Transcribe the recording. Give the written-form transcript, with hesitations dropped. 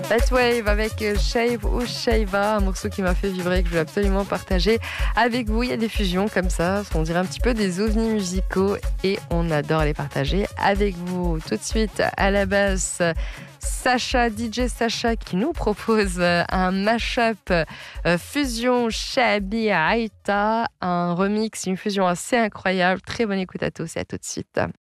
Batwave avec Shave ou Shaiva, un morceau qui m'a fait vibrer, que je veux absolument partager avec vous. Il y a des fusions comme ça, on dirait un petit peu des ovnis musicaux et on adore les partager avec vous. Tout de suite, à la basse, Sacha, DJ Sacha, qui nous propose un mash-up fusion Shabi Aïta, un remix, une fusion assez incroyable. Très bonne écoute à tous et à tout de suite.